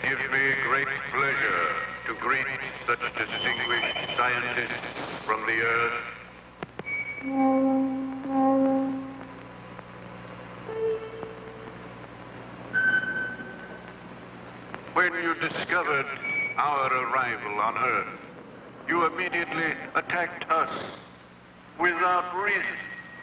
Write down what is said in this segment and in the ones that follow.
gives me great pleasure to greet such distinguished scientists from the Earth. When you discovered our arrival on Earth, you immediately attacked us without reason.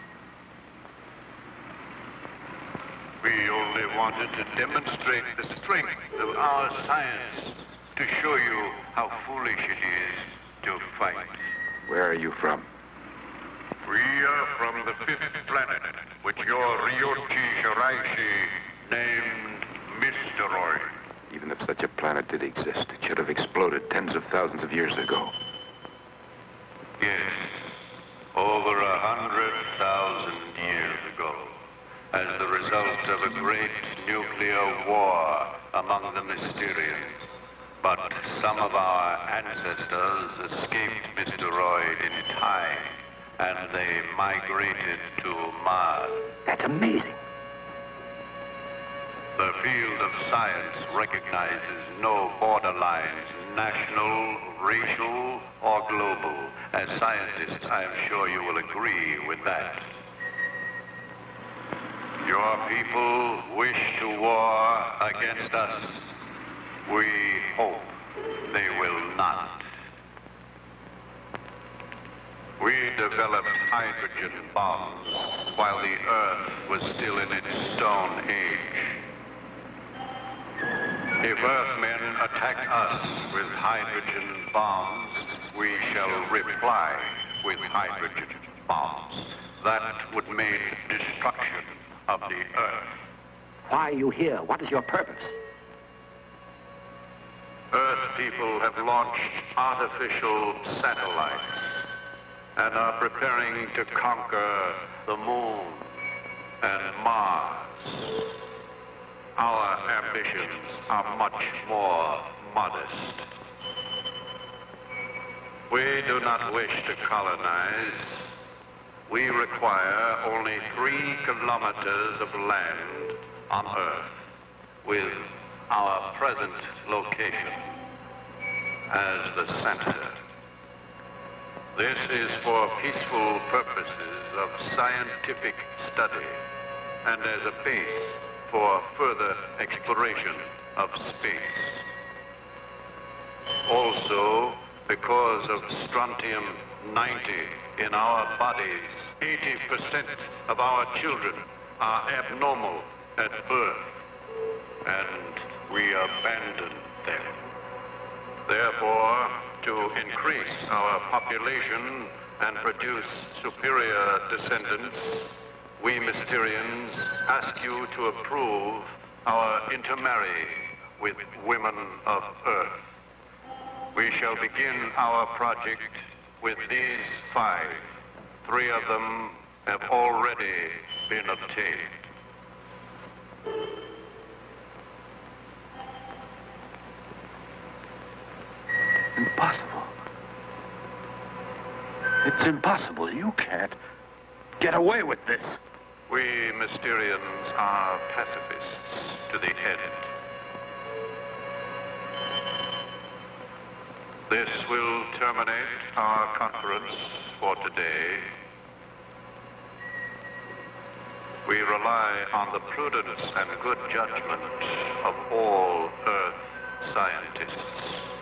We only wanted to demonstrate the strength of our science to show you how foolish it is to fight. Where are you from? We are from the fifth planet, which your Ryochi Shiraishi named Mysteroid. Even if such a planet did exist, it should have exploded tens of thousands of years ago. Yes, over 100,000 years ago, as the result of a great nuclear war among the Mysterians. But some of our ancestors escaped Mysteroid in time, and they migrated to Mars. That's amazing. The field of science recognizes no borderlines, national, racial, or global. As scientists, I am sure you will agree with that. Your people wish to war against us. We hope they will not. We developed hydrogen bombs while the Earth was still in its Stone Age. If Earthmen attack us with hydrogen bombs, we shall reply with hydrogen bombs. That would mean destruction of the Earth. Why are you here? What is your purpose? Earth people have launched artificial satellites and are preparing to conquer the Moon and Mars. Our ambitions are much more modest. We do not wish to colonize. We require only 3 kilometers of land on Earth, with our present location as the center. This is for peaceful purposes of scientific study and as a base for further exploration of space. Also, because of strontium-90 in our bodies, 80% of our children are abnormal at birth, and we abandon them. Therefore, to increase our population and produce superior descendants, we Mysterians ask you to approve our intermarry with women of Earth. We shall begin our project with these 5. 3 of them have already been obtained. Impossible. It's impossible. You can't get away with this. We Mysterians are pacifists to the end. This will terminate our conference for today. We rely on the prudence and good judgment of all Earth scientists.